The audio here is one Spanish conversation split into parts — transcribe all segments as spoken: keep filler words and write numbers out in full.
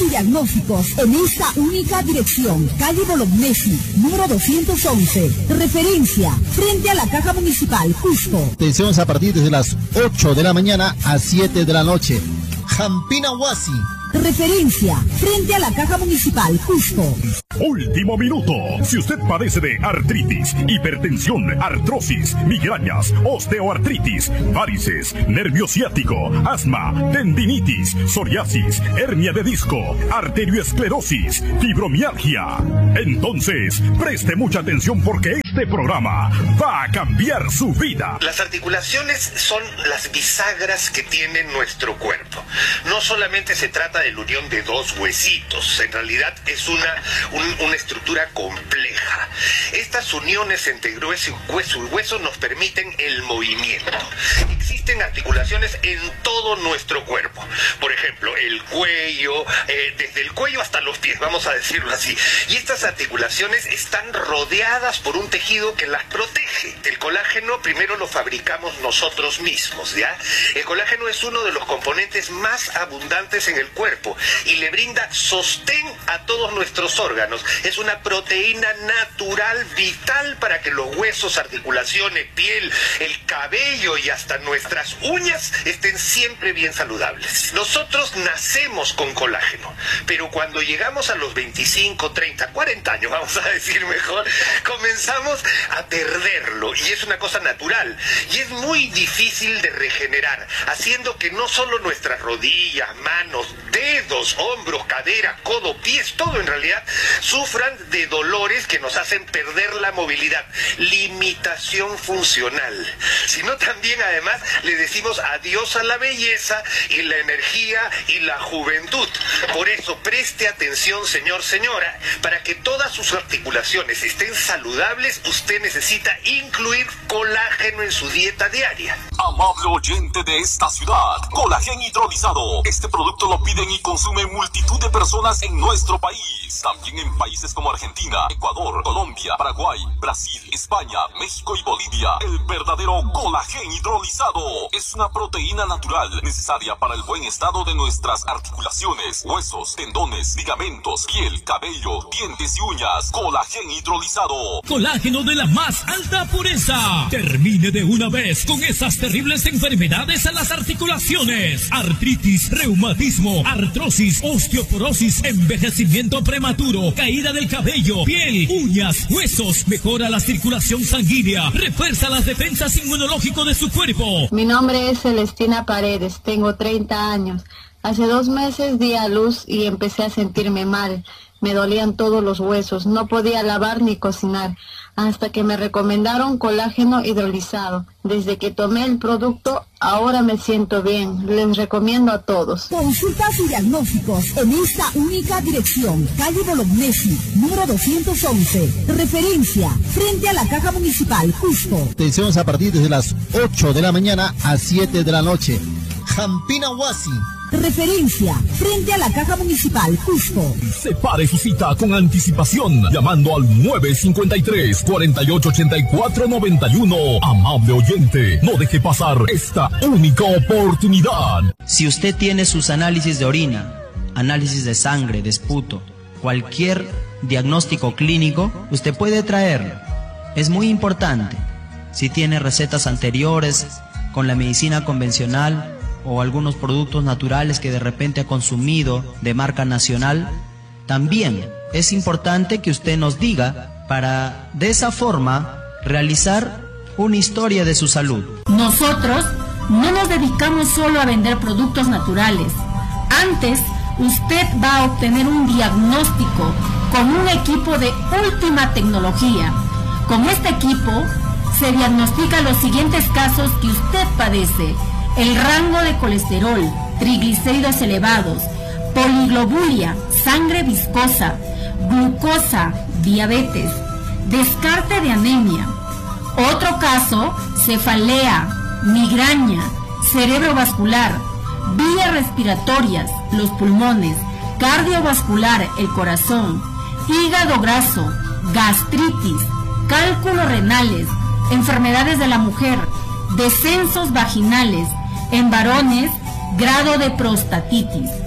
y diagnósticos en esta única dirección. Calle Bolognesi, número doscientos once. Referencia, frente a la Caja Municipal, Cusco. Atención a partir de las ocho de la mañana a siete de la noche. Jampina Huasi. Referencia, frente a la Caja Municipal, Cusco. Último minuto. Si usted padece de artritis, hipertensión, artrosis, migrañas, osteoartritis, varices, nervio ciático, asma, tendinitis, psoriasis, hernia de disco, arterioesclerosis, fibromialgia, entonces preste mucha atención porque este programa va a cambiar su vida. Las articulaciones son las bisagras que tiene nuestro cuerpo. No solamente se trata de la unión de dos huesitos, en realidad es una, un, una estructura compleja. Estas uniones entre hueso y hueso, y hueso nos permiten el movimiento. Existen articulaciones en todo nuestro cuerpo. Por ejemplo, el cuello, eh, desde el cuello hasta los pies, vamos a decirlo así. Y estas articulaciones están rodeadas por un tejido que las protege. El colágeno primero lo fabricamos nosotros mismos, ¿ya? El colágeno es uno de los componentes más abundantes en el cuerpo y le brinda sostén a todos nuestros órganos. Es una proteína natural vital para que los huesos, articulaciones, piel, el cabello y hasta nuestras uñas estén siempre bien saludables. Nosotros nacemos con colágeno, pero cuando llegamos a los veinticinco, treinta, cuarenta años, vamos a decir mejor, comenzamos a perderlo y es una cosa natural y es muy difícil de regenerar, haciendo que no solo nuestras rodillas, manos, dedos, hombros, cadera, codo, pies, todo en realidad, sufran de dolores que nos hacen perder la movilidad, limitación funcional, sino también además le decimos adiós a la belleza y la energía y la juventud. Por eso preste atención, señor, señora, para que todas sus articulaciones estén saludables, usted necesita incluir colágeno en su dieta diaria. Amable oyente de esta ciudad, colágeno hidrolizado. Este producto lo piden y consumen multitud de personas en nuestro país. También en países como Argentina, Ecuador, Colombia, Paraguay, Brasil, España, México y Bolivia. El verdadero colágeno hidrolizado es una proteína natural necesaria para el buen estado de nuestras articulaciones, huesos, tendones, ligamentos, piel, cabello, dientes y uñas. Colágeno hidrolizado. Colágeno de la más alta pureza. Termine de una vez con esas terribles enfermedades a las articulaciones. Artritis, reumatismo, artrosis, osteoporosis, envejecimiento prematuro, caída del cabello, piel, uñas, huesos. Mejora la circulación sanguínea, refuerza las defensas inmunológicas de su cuerpo. Mi nombre es Celestina Paredes, tengo treinta años. Hace dos meses di a luz y empecé a sentirme mal. Me dolían todos los huesos, no podía lavar ni cocinar, hasta que me recomendaron colágeno hidrolizado. Desde que tomé el producto, ahora me siento bien. Les recomiendo a todos. Consultas y diagnósticos en esta única dirección. Calle Bolognesi, número doscientos once. Referencia, frente a la Caja Municipal, Cusco. Atención a partir de las ocho de la mañana a siete de la noche. Jampina Huasi. Referencia, frente a la Caja Municipal, Cusco. Separe su cita con anticipación llamando al nueve cinco tres, cuatro ocho ocho cuatro, nueve uno. Amable oyente, no deje pasar esta única oportunidad. Si usted tiene sus análisis de orina, análisis de sangre, de esputo, cualquier diagnóstico clínico, usted puede traerlo. Es muy importante. Si tiene recetas anteriores con la medicina convencional o algunos productos naturales que de repente ha consumido de marca nacional, también es importante que usted nos diga para de esa forma realizar una historia de su salud. Nosotros no nos dedicamos solo a vender productos naturales. Antes, usted va a obtener un diagnóstico con un equipo de última tecnología. Con este equipo se diagnostican los siguientes casos que usted padece: el rango de colesterol, triglicéridos elevados, poliglobulia, sangre viscosa, glucosa, diabetes, descarte de anemia. Otro caso, cefalea, migraña, cerebrovascular, vías respiratorias, los pulmones, cardiovascular, el corazón, hígado graso, gastritis, cálculos renales, enfermedades de la mujer, descensos vaginales, en varones, grado de prostatitis,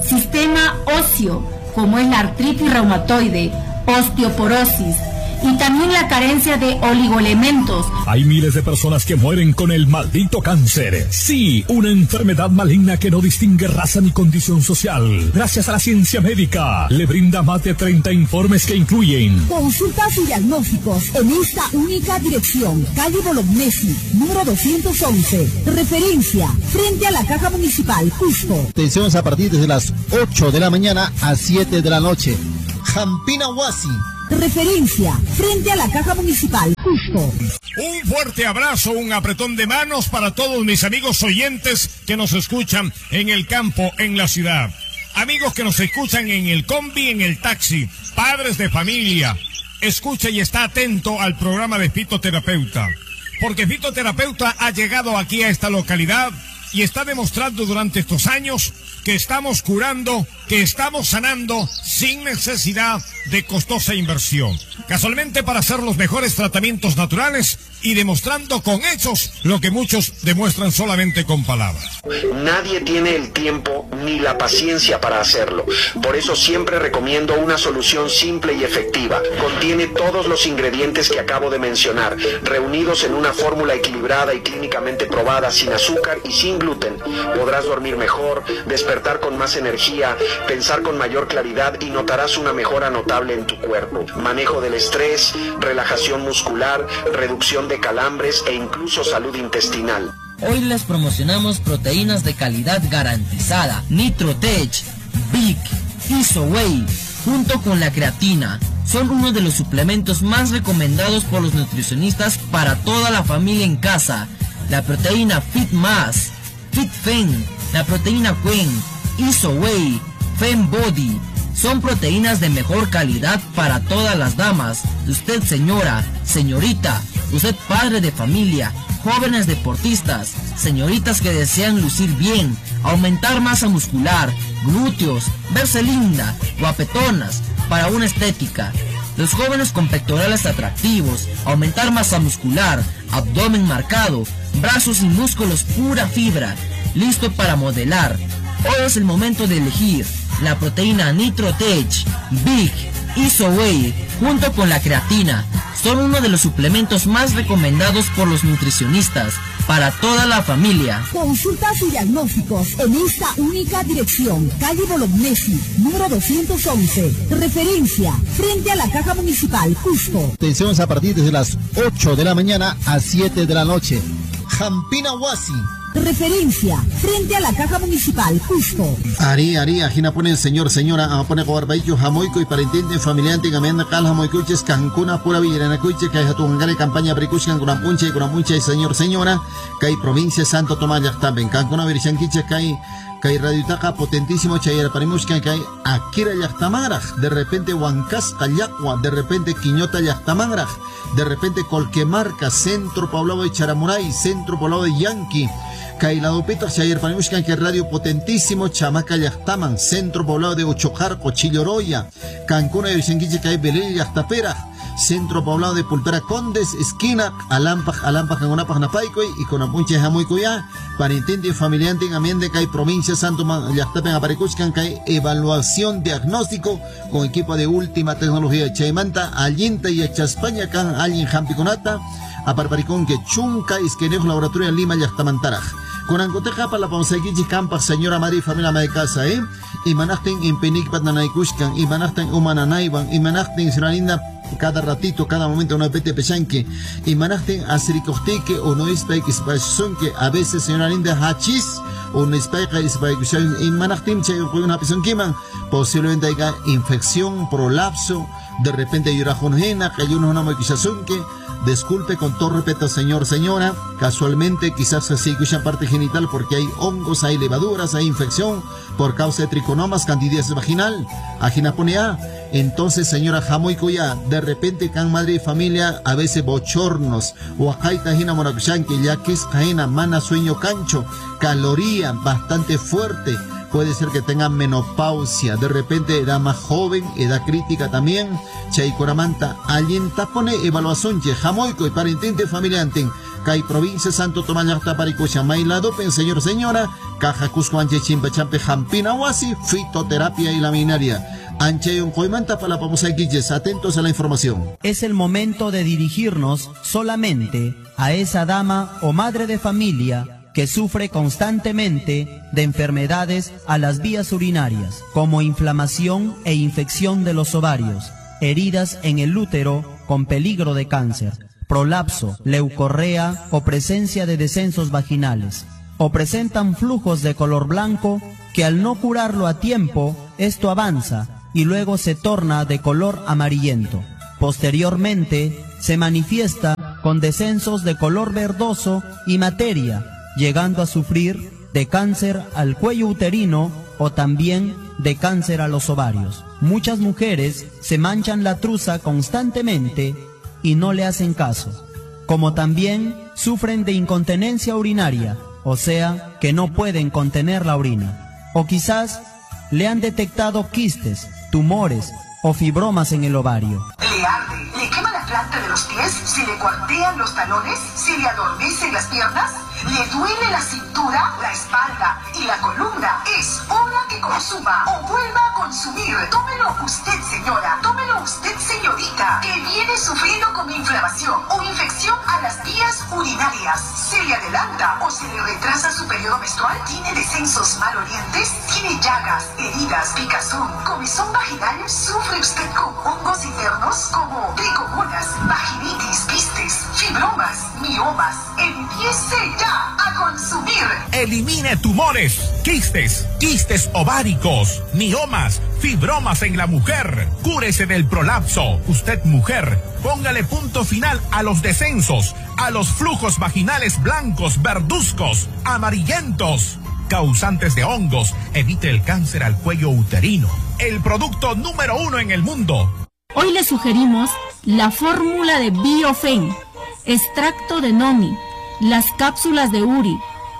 sistema óseo, como es la artritis reumatoide, osteoporosis, y también la carencia de oligoelementos. Hay miles de personas que mueren con el maldito cáncer. Sí, una enfermedad maligna que no distingue raza ni condición social. Gracias a la ciencia médica, le brinda más de treinta informes que incluyen consultas y diagnósticos en esta única dirección. Calle Bolognesi, número doscientos once. Referencia, frente a la Caja Municipal, Cusco. Atenciones a partir de las ocho de la mañana a siete de la noche. Jampina Huasi. Referencia, frente a la Caja Municipal, Cusco. Un fuerte abrazo, un apretón de manos para todos mis amigos oyentes que nos escuchan en el campo, en la ciudad. Amigos que nos escuchan en el combi, en el taxi, padres de familia. Escucha y está atento al programa de Fitoterapeuta. Porque Fitoterapeuta ha llegado aquí a esta localidad y está demostrando durante estos años que estamos curando, que estamos sanando sin necesidad de costosa inversión. Casualmente para hacer los mejores tratamientos naturales y demostrando con hechos lo que muchos demuestran solamente con palabras. Nadie tiene el tiempo ni la paciencia para hacerlo. Por eso siempre recomiendo una solución simple y efectiva. Contiene todos los ingredientes que acabo de mencionar, reunidos en una fórmula equilibrada y clínicamente probada, sin azúcar y sin gluten. Podrás dormir mejor, despertar con más energía, pensar con mayor claridad y notarás una mejora notable en tu cuerpo. Manejo del estrés, relajación muscular, reducción de calambres e incluso salud intestinal. Hoy les promocionamos proteínas de calidad garantizada, Nitrotech, Big, IsoWay, junto con la creatina. Son uno de los suplementos más recomendados por los nutricionistas para toda la familia en casa. La proteína FitMass, FitFem, la proteína Quen, IsoWay, FemBody, son proteínas de mejor calidad para todas las damas. Usted señora, señorita, usted padre de familia, jóvenes deportistas, señoritas que desean lucir bien, aumentar masa muscular, glúteos, verse linda, guapetonas, para una estética. Los jóvenes con pectorales atractivos, aumentar masa muscular, abdomen marcado, brazos y músculos pura fibra, listo para modelar. Hoy es el momento de elegir la proteína Nitrotech, Big, IsoWay, junto con la creatina. Son uno de los suplementos más recomendados por los nutricionistas para toda la familia. Consultas y diagnósticos en esta única dirección. Calle Bolognesi, número doscientos once. Referencia, frente a la Caja Municipal, Cusco. Atenciones a partir de las ocho de la mañana a siete de la noche. Jampina Huasi. Referencia, frente a la Caja Municipal, Cusco. Ari, Ari, ajina ponen señor, señora, a poner guarbaillo, jamoico y parentente, familiante, gamenda, cal, jamoicuches, cancuna, pura villarana, cuche, que hay jatungare, campaña, precuchan, con puncha y con puncha y señor, señora, que hay provincia Santo Tomás, ya también, cancuna, virichanquiche, que hay, que hay radiutaca, potentísimo, chayera, parimuscan, que hay Akira Yachtamaraj, de repente Huancasca, Yacua, de repente Quiñota Yachtamaraj, de repente Colquemarca, centro poblado de Charamuray, centro poblado de Yanqui, Cailado Peter, Chayer Panimushkan, que radio potentísimo, Chamaca Yachtaman, centro poblado de Ochojarco, Chilloroya, Cancuna de Vichenquiche, que hay Belén Yachtapera, centro poblado de Pulpera Condes, esquina, Alampaj, Alampaj, Cangonapaj, Napaicoy, y con Apunche Jamuicoya, Parintente, Familiante, en Amiende, que hay provincia Santo Yachtapen, Aparecuscan, que hay evaluación diagnóstico con equipo de última tecnología, Chaimanta, Allinta y España, Can, Allin Jampiconata, Aparparicón, que Chunca, Isquenejo, Laboratorio en Lima, Yachtamantaraj. Con Ancoteja para la Ponseguichi Campa, señora madre y familia de casa, ¿eh? Y manajten en Penicpat Nanaikushkan, y manajten Umananaiban, y manajten Siraninda cada ratito, cada momento, una pete pechanque, y manajten Asricosteque o no Spike Spashonque, a veces señora Linda Hachis, o no Spike Spike, y manajten una pesonquiman, posiblemente haya infección, prolapso, de repente yurajonjena, que hay una moquizazonque. Disculpe con todo respeto, señor, señora, casualmente quizás se escucha parte genital porque hay hongos, hay levaduras, hay infección por causa de triconomas, candidiasis vaginal, aginaponea. Entonces, señora Jamoicoya, de repente can madre y familia a veces bochornos, o ajaita jina moracuchanque, ya que es caena, mana, sueño, cancho, caloría bastante fuerte, puede ser que tenga menopausia, de repente edad más joven, edad crítica también. Chaycoramanta, alienta pone evaluación che jamoico y parentente familiante. Cay provincia Santo Tomás Llacta Paricucha, Mailadopen, señor, señora, Caja Cuscuanche, Chimpachampe, Jampina, Huasi, fitoterapia y laminaria. Ancheyon Coimanta para la Pamusa Guilles, atentos a la información. Es el momento de dirigirnos solamente a esa dama o madre de familia que sufre constantemente de enfermedades a las vías urinarias, como inflamación e infección de los ovarios, heridas en el útero con peligro de cáncer, prolapso, leucorrea o presencia de descensos vaginales, o presentan flujos de color blanco que al no curarlo a tiempo, esto avanza y luego se torna de color amarillento. Posteriormente, se manifiesta con descensos de color verdoso y materia, llegando a sufrir de cáncer al cuello uterino o también de cáncer a los ovarios. Muchas mujeres se manchan la truza constantemente y no le hacen caso, como también sufren de incontinencia urinaria, o sea, que no pueden contener la orina. O quizás le han detectado quistes, tumores o fibromas en el ovario. ¿Le arde? ¿Le quema la planta de los pies? ¿Se le cuartean los talones? ¿Se le adormecen las piernas? ¿Le duele la cintura, la espalda y la columna? Es hora que consuma o vuelva a consumir. Tómelo usted, señora. Tómelo usted, señorita, que viene sufriendo con inflamación o infección a las vías urinarias. ¿Se le adelanta o se le retrasa su periodo menstrual? ¿Tiene descensos malolientes? ¿Tiene llagas, heridas, picazón, comezón vaginal? ¿Sufre usted con hongos internos como tricomonas, vaginitis, quistes, fibromas, miomas? Empiece ya a consumir. Elimine tumores, quistes, quistes ováricos, miomas, fibromas en la mujer. Cúrese del prolapso. Usted, mujer, póngale punto final a los descensos, a los flujos vaginales blancos, verduzcos, amarillentos, causantes de hongos. Evite el cáncer al cuello uterino. El producto número uno en el mundo. Hoy le sugerimos la fórmula de Biofen, extracto de noni, las cápsulas de uri,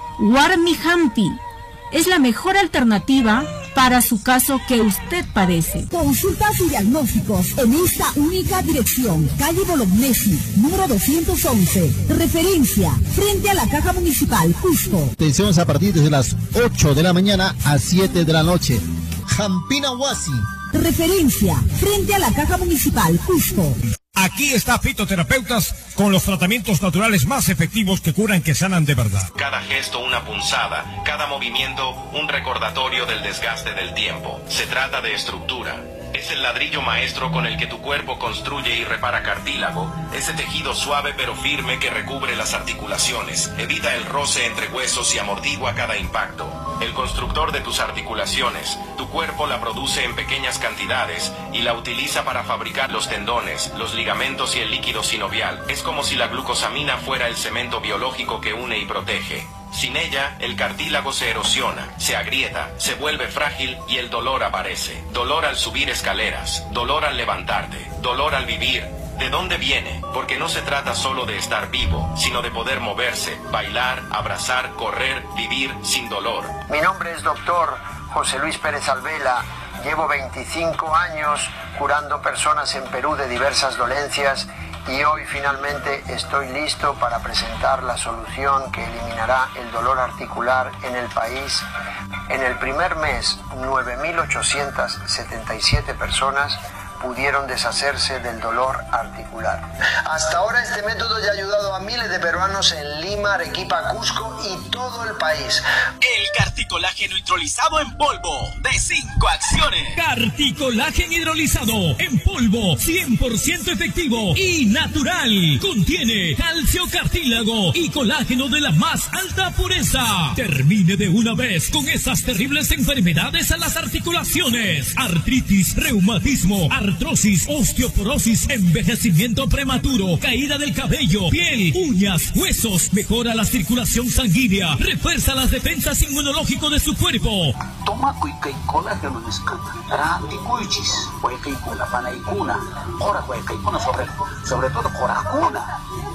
Warmihampi. Es la mejor alternativa para su caso que usted padece. Consultas y diagnósticos en esta única dirección. Calle Bolognesi, número doscientos once. Referencia, frente a la Caja Municipal, Cusco. Atención a partir de las ocho de la mañana a siete de la noche. Jampina Huasi. Referencia, frente a la Caja Municipal, Cusco. Aquí está Fitoterapeutas con los tratamientos naturales más efectivos que curan, que sanan de verdad. Cada gesto una punzada, cada movimiento un recordatorio del desgaste del tiempo. Se trata de estructura. Es el ladrillo maestro con el que tu cuerpo construye y repara cartílago, ese tejido suave pero firme que recubre las articulaciones, evita el roce entre huesos y amortigua cada impacto. El constructor de tus articulaciones, tu cuerpo la produce en pequeñas cantidades y la utiliza para fabricar los tendones, los ligamentos y el líquido sinovial. Es como si la glucosamina fuera el cemento biológico que une y protege. Sin ella, el cartílago se erosiona, se agrieta, se vuelve frágil y el dolor aparece. Dolor al subir escaleras, dolor al levantarte, dolor al vivir. ¿De dónde viene? Porque no se trata solo de estar vivo, sino de poder moverse, bailar, abrazar, correr, vivir sin dolor. Mi nombre es doctor José Luis Pérez Alvela. Llevo veinticinco años curando personas en Perú de diversas dolencias y hoy finalmente estoy listo para presentar la solución que eliminará el dolor articular en el país. En el primer mes, nueve mil ochocientas setenta y siete personas pudieron deshacerse del dolor articular. Hasta ahora este método ya ha ayudado a miles de peruanos en Lima, Arequipa, Cusco y todo el país. El carticolágeno hidrolizado en polvo de cinco acciones. Carticolágeno hidrolizado en polvo, cien por ciento efectivo y natural. Contiene calcio, cartílago y colágeno de la más alta pureza. Termine de una vez con esas terribles enfermedades a las articulaciones: artritis, reumatismo, artrosis, osteoporosis, envejecimiento prematuro, caída del cabello, piel, uñas, huesos. Mejora la circulación sanguínea, refuerza las defensas inmunológicas de su cuerpo. Toma cuica y colágeno escapa, anticuichis, cuica y cuna, pana y cuna, ahora cuica y cuna, sobre, sobre todo coracuna.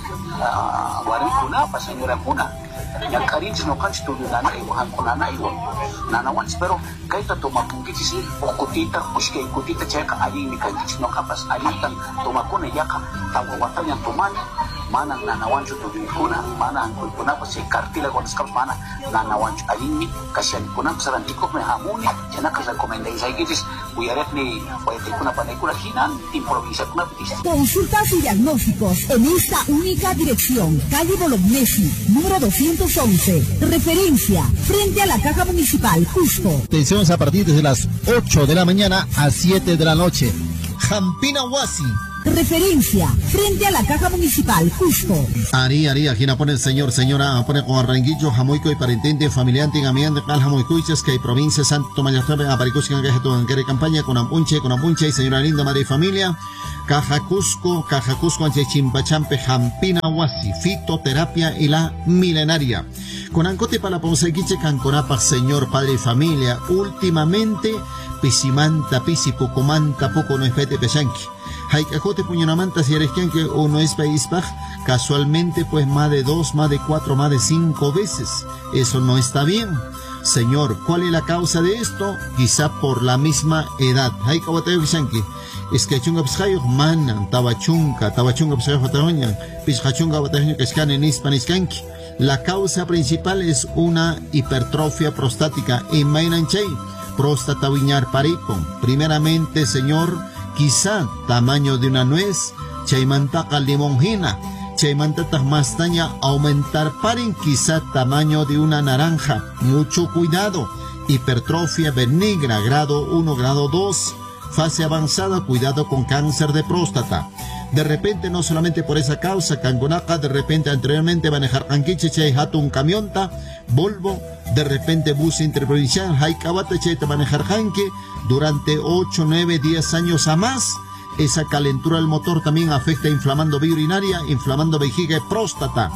warikuna pa señora kuna yang karin sino kan studio nana iwo han kuna na iwo nana wan pero kaita tomapungki si okutita pushke ikutita cheka ali ni kan sino kapas ali tan tomakuna yaka tawawatan yang tuman mana nana wan tu kuna mana angkul kuna pa si kartila kon skap mana nana wan ali ni kasian kuna saran dikop me hamuni jana ka recomendai sai gitis uyaret ni waite kuna pa kuna hinan improvisa kuna pitis. Consultas y diagnósticos en esta única dirección, calle Bolognesi, número doscientos once, referencia, frente a la Caja Municipal, Cusco. Atención a partir de las ocho de la mañana a siete de la noche. Jampina Huasi. Referencia, frente a la Caja Municipal, Cusco. Ari, Ari, aquí no pone el señor, señora, pone con arranguillo, jamoico y parentente, familiante, en amián de cal jamoicuiches, que hay provincia, Santo Mayatrabe, aparicuscan, que es tu en campaña, con ampunche, con ampunche, y señora linda, madre y familia. Caja Cusco, Caja Cusco, ante Chimpachampe, Jampina Huasi, fitoterapia y la milenaria. Con ancote para la ponsequiche, canconapa, señor, padre y familia, últimamente, pisimanta, pisipucumanta, poco no espete pesanqui. Haikajote puñonamanta si eres quien que uno es país baj, casualmente pues más de dos, más de cuatro, más de cinco veces. Eso no está bien. Señor, ¿cuál es la causa de esto? Quizá por la misma edad. Haikajote pisanqui. Es que chunga piscayo manan, tabachunga, tabachunga piscayo fataroña, piscachunga batajoña que escan en hispaniscanqui. La causa principal es una hipertrofia prostática en Mainanchay, próstata viñar paripon. Primeramente, señor, quizá tamaño de una nuez, chaimantaka limonjina, chaimantata mastaña aumentar parin, quizá tamaño de una naranja. Mucho cuidado. Hipertrofia benigna, grado uno, grado dos, fase avanzada, cuidado con cáncer de próstata. De repente, no solamente por esa causa, Cangonaca, de repente anteriormente manejar Canquiche, Chay Hatun Camionta, Volvo, de repente bus interprovincial, Haikabata, Chay manejar Hanque, durante ocho, nueve, diez años a más. Esa calentura del motor también afecta inflamando vía urinaria, inflamando vejiga y próstata.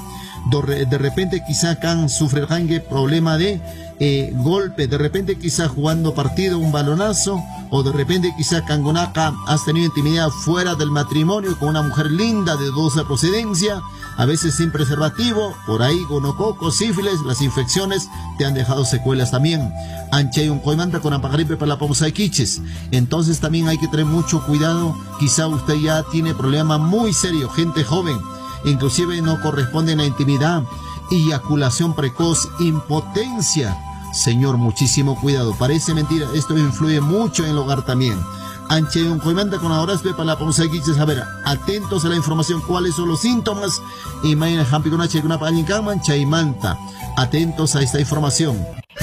De repente quizá can sufre Hanque problema de eh, golpe, de repente quizá jugando partido, un balonazo, o de repente quizá Cangonaca has tenido intimidad fuera del matrimonio con una mujer linda de dudosa procedencia, a veces sin preservativo, por ahí gonococo, sífilis, las infecciones te han dejado secuelas también. Anche un coimanta con apagripe para la pausa de quiches. Entonces también hay que tener mucho cuidado, quizá usted ya tiene problema muy serio, gente joven, inclusive no corresponde en la intimidad, eyaculación precoz, impotencia. Señor, muchísimo cuidado. Parece mentira, esto influye mucho en el hogar también. Anche un coimanta con ahora para la pausa de quiches. A ver, atentos a la información, cuáles son los síntomas. Y mañana jampiconache una pañicaman chaimanta. Atentos a esta información.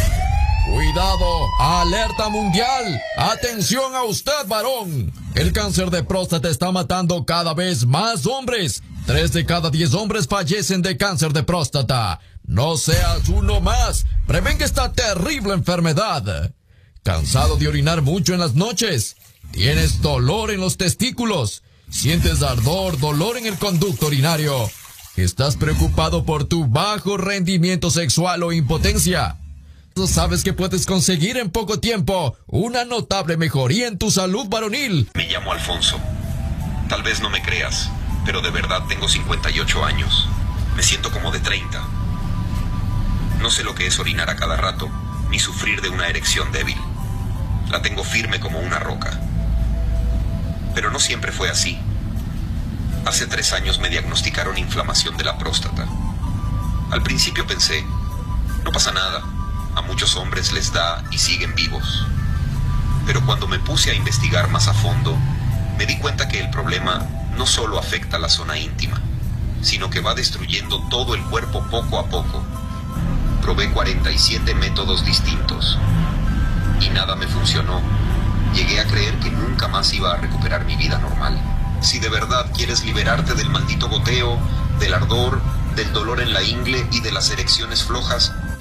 Cuidado, alerta mundial. Atención a usted, varón. El cáncer de próstata está matando cada vez más hombres. Tres de cada diez hombres fallecen de cáncer de próstata. No seas uno más. Prevenga esta terrible enfermedad. ¿Cansado de orinar mucho en las noches? ¿Tienes dolor en los testículos? ¿Sientes ardor, dolor en el conducto urinario? ¿Estás preocupado por tu bajo rendimiento sexual o impotencia? ¿Tú sabes que puedes conseguir en poco tiempo una notable mejoría en tu salud varonil? Me llamo Alfonso. Tal vez no me creas, pero de verdad tengo cincuenta y ocho años. Me siento como de treinta. No sé lo que es orinar a cada rato, ni sufrir de una erección débil. La tengo firme como una roca. Pero no siempre fue así. Hace tres años me diagnosticaron inflamación de la próstata. Al principio pensé, no pasa nada, a muchos hombres les da y siguen vivos. Pero cuando me puse a investigar más a fondo, me di cuenta que el problema no solo afecta la zona íntima, sino que va destruyendo todo el cuerpo poco a poco. Probé cuarenta y siete métodos distintos y nada me funcionó. Llegué a creer que nunca más iba a recuperar mi vida normal. Si de verdad quieres liberarte del maldito goteo, del ardor, del dolor en la ingle y de las erecciones flojas,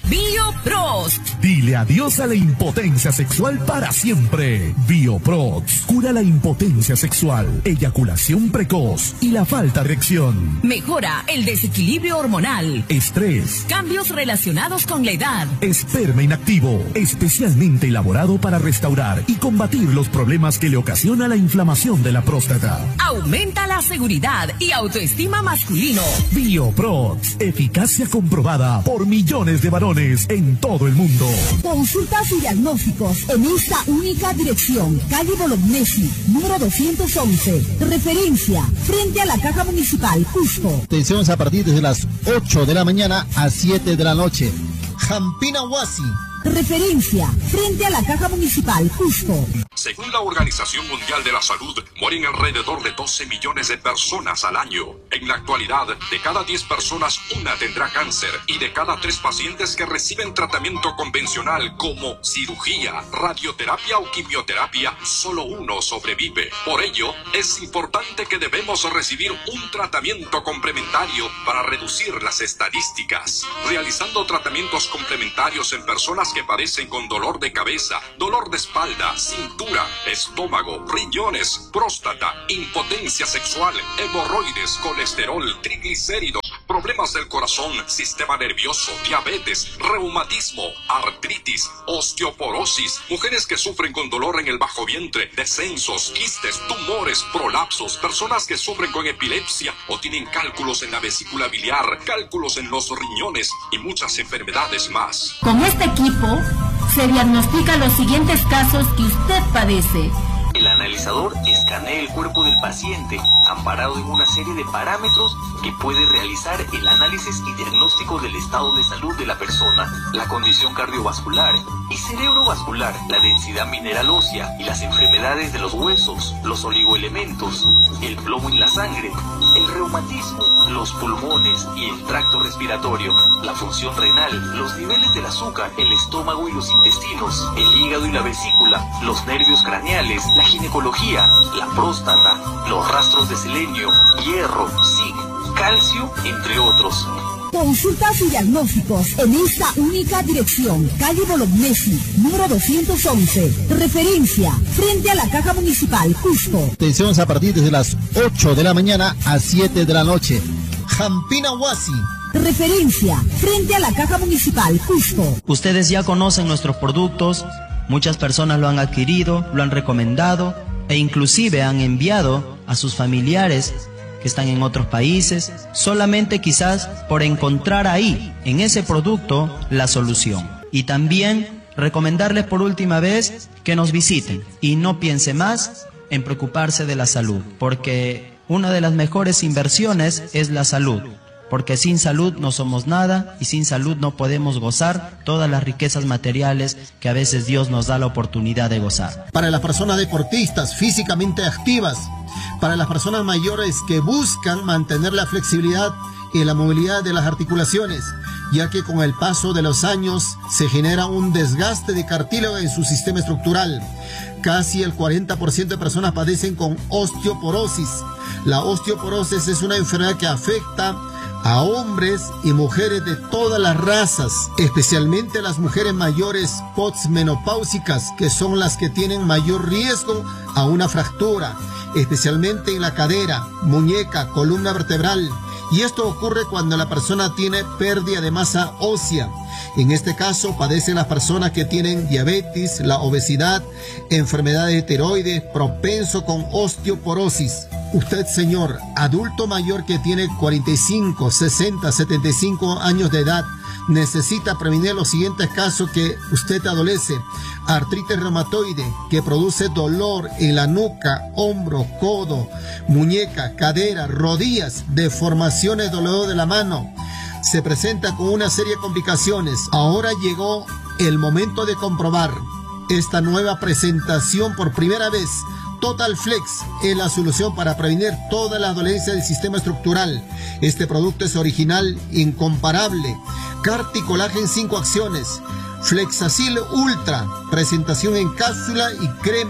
BioProst. Dile adiós a la impotencia sexual para siempre. BioProst cura la impotencia sexual, eyaculación precoz y la falta de erección. Mejora el desequilibrio hormonal, estrés, cambios relacionados con la edad. Esperma inactivo, especialmente elaborado para restaurar y combatir los problemas que le ocasiona la inflamación de la próstata. Aumenta la seguridad y autoestima masculino. BioProst, eficacia comprobada por millones de varones en todo el mundo. Consultas y diagnósticos en esta única dirección. Calle Bolognesi, número doscientos once. Referencia, frente a la Caja Municipal, Cusco. Atención a partir de las ocho de la mañana a siete de la noche. Jampina Huasi. Referencia, frente a la Caja Municipal, Cusco. Según la Organización Mundial de la Salud, mueren alrededor de doce millones de personas al año. En la actualidad, de cada diez personas, una tendrá cáncer, y de cada tres pacientes que reciben tratamiento convencional como cirugía, radioterapia o quimioterapia, solo uno sobrevive. Por ello, es importante que debemos recibir un tratamiento complementario para reducir las estadísticas. Realizando tratamientos complementarios en personas que padecen con dolor de cabeza, dolor de espalda, cintura, estómago, riñones, próstata, impotencia sexual, hemorroides, colesterol, triglicéridos, problemas del corazón, sistema nervioso, diabetes, reumatismo, artritis, osteoporosis, mujeres que sufren con dolor en el bajo vientre, descensos, quistes, tumores, prolapsos, personas que sufren con epilepsia o tienen cálculos en la vesícula biliar, cálculos en los riñones y muchas enfermedades más. Con este equipo se diagnostica los siguientes casos que usted padece. El analizador escanea el cuerpo del paciente, amparado en una serie de parámetros que puede realizar el análisis y diagnóstico del estado de salud de la persona, la condición cardiovascular y cerebrovascular, la densidad mineral ósea y las enfermedades de los huesos, los oligoelementos, el plomo en la sangre, el reumatismo, los pulmones y el tracto respiratorio, la función renal, los niveles del azúcar, el estómago y los intestinos, el hígado y la vesícula, los nervios craneales, la ginecología, la próstata, los rastros de selenio, hierro, zinc, calcio, entre otros. Consultas y diagnósticos en esta única dirección. Calle Bolognesi, número doscientos once. Referencia, frente a la Caja Municipal, Cusco. Atención a partir de las ocho de la mañana a siete de la noche. Jampina Huasi. Referencia, frente a la Caja Municipal, Cusco. Ustedes ya conocen nuestros productos, muchas personas lo han adquirido, lo han recomendado e inclusive han enviado a sus familiares que están en otros países, solamente quizás por encontrar ahí, en ese producto, la solución. Y también recomendarles por última vez que nos visiten y no piense más en preocuparse de la salud, porque una de las mejores inversiones es la salud. Porque sin salud no somos nada y sin salud no podemos gozar todas las riquezas materiales que a veces Dios nos da la oportunidad de gozar. Para las personas deportistas físicamente activas, para las personas mayores que buscan mantener la flexibilidad y la movilidad de las articulaciones, ya que con el paso de los años se genera un desgaste de cartílago en su sistema estructural. Casi el cuarenta por ciento de personas padecen con osteoporosis. La osteoporosis es una enfermedad que afecta a hombres y mujeres de todas las razas, especialmente las mujeres mayores postmenopáusicas, que son las que tienen mayor riesgo a una fractura, especialmente en la cadera, muñeca, columna vertebral. Y esto ocurre cuando la persona tiene pérdida de masa ósea. En este caso padecen las personas que tienen diabetes, la obesidad, enfermedades de tiroides, propenso con osteoporosis. Usted, señor, adulto mayor que tiene cuarenta y cinco, sesenta, setenta y cinco años de edad, necesita prevenir los siguientes casos que usted adolece. Artritis reumatoide, que produce dolor en la nuca, hombro, codo, muñeca, cadera, rodillas, deformaciones, dolor de la mano. Se presenta con una serie de complicaciones. Ahora llegó el momento de comprobar esta nueva presentación por primera vez. Total Flex es la solución para prevenir toda la dolencia del sistema estructural. Este producto es original, incomparable. Carticolagen cinco acciones. Flexacil Ultra, presentación en cápsula y crema.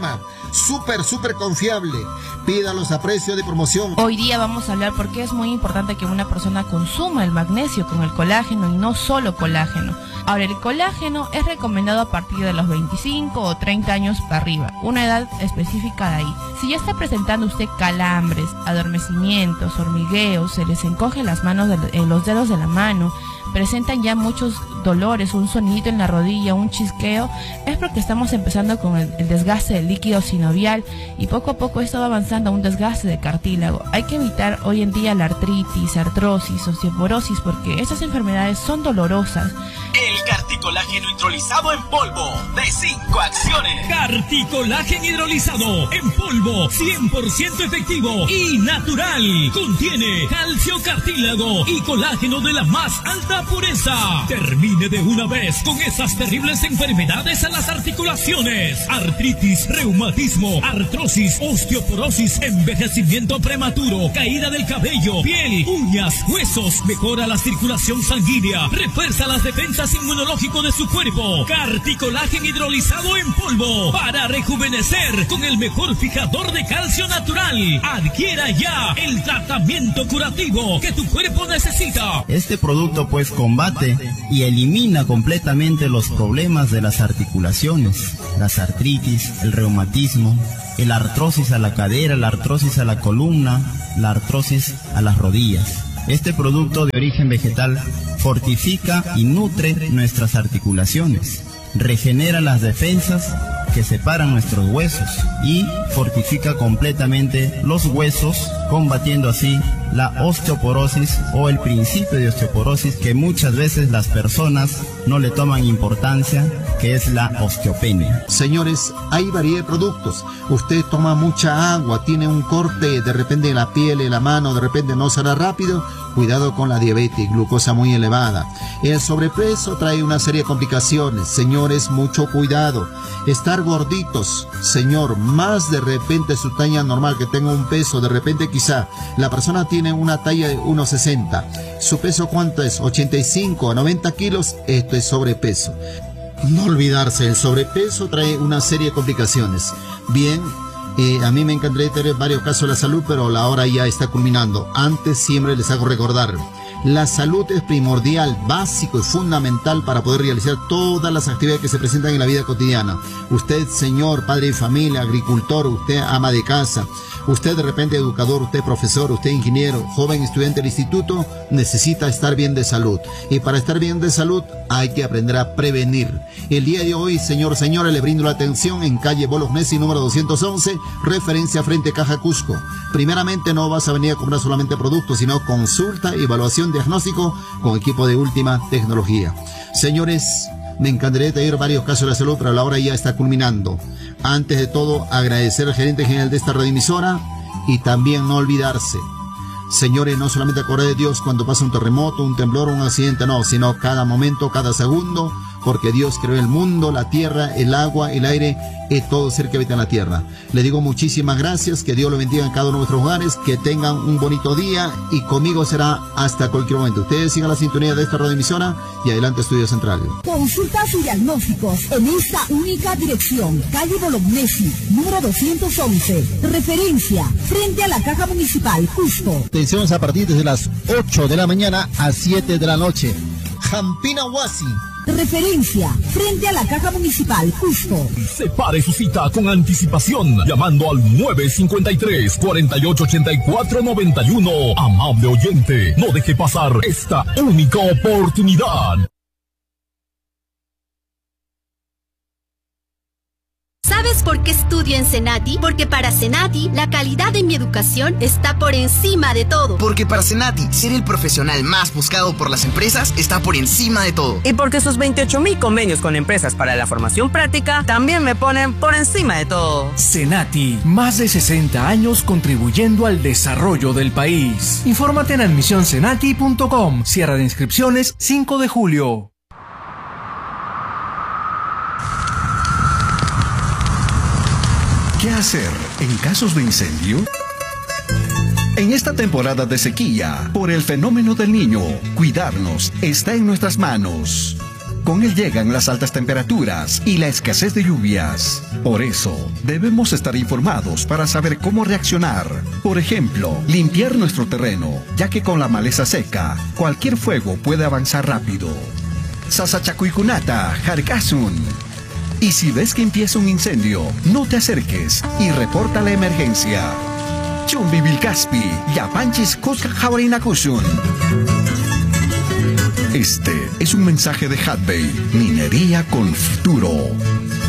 súper, súper confiable. Pídalos a precio de promoción. Hoy día vamos a hablar por qué es muy importante que una persona consuma el magnesio con el colágeno y no solo colágeno. Ahora, el colágeno es recomendado a partir de los veinticinco o treinta años para arriba, una edad específica de ahí. Si ya está presentando usted calambres, adormecimientos, hormigueos, se les encoge las manos, de, eh, los dedos de la mano, presentan ya muchos dolores, un sonidito en la rodilla, un chisqueo, es porque estamos empezando con el, el desgaste del líquido sinovial y poco a poco esto va avanzando a un desgaste de cartílago. Hay que evitar hoy en día la artritis, artrosis, osteoporosis, porque estas enfermedades son dolorosas. El carticolágeno hidrolizado en polvo de cinco acciones. Carticolágeno hidrolizado en polvo, cien por ciento efectivo y natural. Contiene calcio, cartílago y colágeno de la más alta pureza. Termine de una vez con esas terribles enfermedades a las articulaciones: artritis, reumatismo, artrosis, osteoporosis, envejecimiento prematuro, caída del cabello, piel, uñas, huesos. Mejora la circulación sanguínea, refuerza las defensas inmunológico de su cuerpo. Carticolágeno hidrolizado en polvo para rejuvenecer con el mejor fijador de calcio natural. Adquiera ya el tratamiento curativo que tu cuerpo necesita. Este producto pues combate y elimina completamente los problemas de las articulaciones, las artritis, el reumatismo, el artrosis a la cadera, la artrosis a la columna, la artrosis a las rodillas. Este producto de origen vegetal fortifica y nutre nuestras articulaciones, regenera las defensas que separan nuestros huesos y fortifica completamente los huesos, combatiendo así la osteoporosis o el principio de osteoporosis que muchas veces las personas no le toman importancia, que es la osteopenia. Señores, hay variedad de productos. Usted toma mucha agua, tiene un corte de repente en la piel, en la mano, de repente no será rápido. Cuidado con la diabetes, glucosa muy elevada. El sobrepeso trae una serie de complicaciones. Señores, mucho cuidado. Estar gorditos, señor, más de repente su talla normal, que tenga un peso, de repente quizá la persona tiene una talla de uno sesenta. ¿Su peso cuánto es? ochenta y cinco a noventa kilos. Esto es sobrepeso. No olvidarse, el sobrepeso trae una serie de complicaciones. Bien. Eh, a mí me encantaría tener varios casos de la salud, pero la hora ya está culminando. Antes siempre les hago recordar, la salud es primordial, básico y fundamental para poder realizar todas las actividades que se presentan en la vida cotidiana. Usted, señor, padre de familia, agricultor, usted ama de casa, usted de repente educador, usted profesor, usted ingeniero, joven estudiante del instituto, necesita estar bien de salud. Y para estar bien de salud hay que aprender a prevenir. El día de hoy, señor, señora, le brindo la atención en calle Bolognesi número doscientos once, referencia frente Caja Cusco. Primeramente no vas a venir a comprar solamente productos, sino consulta y evaluación diagnóstico con equipo de última tecnología. Señores, me encantaría tener varios casos de la salud, pero la hora ya está culminando. Antes de todo, agradecer al gerente general de esta radioemisora y también no olvidarse. Señores, no solamente acordar de Dios cuando pasa un terremoto, un temblor o un accidente, no, sino cada momento, cada segundo, porque Dios creó el mundo, la tierra, el agua, el aire y todo ser que habita en la tierra. Le digo muchísimas gracias, que Dios lo bendiga en cada uno de nuestros hogares, que tengan un bonito día y conmigo será hasta cualquier momento. Ustedes sigan la sintonía de esta radioemisora y adelante Estudio Central. Consultas y diagnósticos en esta única dirección, calle Bolognesi, número doscientos once, referencia, frente a la Caja Municipal, Cusco. Atención, a partir de las ocho de la mañana a siete de la noche. Jampina Huasi. Referencia, frente a la Caja Municipal, Cusco. Separe su cita con anticipación, llamando al nueve cinco tres, cuatro ocho ocho cuatro, nueve uno. Amable oyente, no deje pasar esta única oportunidad. ¿Sabes por qué estudio en Senati? Porque para Senati, la calidad de mi educación está por encima de todo. Porque para Senati, ser el profesional más buscado por las empresas está por encima de todo. Y porque sus veintiocho mil convenios con empresas para la formación práctica también me ponen por encima de todo. Senati, más de sesenta años contribuyendo al desarrollo del país. Infórmate en admisión senati punto com. Cierre de inscripciones cinco de julio. ¿Qué hacer en casos de incendio? En esta temporada de sequía, por el fenómeno del Niño, cuidarnos está en nuestras manos. Con él llegan las altas temperaturas y la escasez de lluvias. Por eso, debemos estar informados para saber cómo reaccionar. Por ejemplo, limpiar nuestro terreno, ya que con la maleza seca, cualquier fuego puede avanzar rápido. Sasachacuicunata, Jarkasun. Y si ves que empieza un incendio, no te acerques y reporta la emergencia. Chumbi Vilcaspi, Yapanchis Kuska Jaurinakusun. Este es un mensaje de Hadbey, minería con futuro.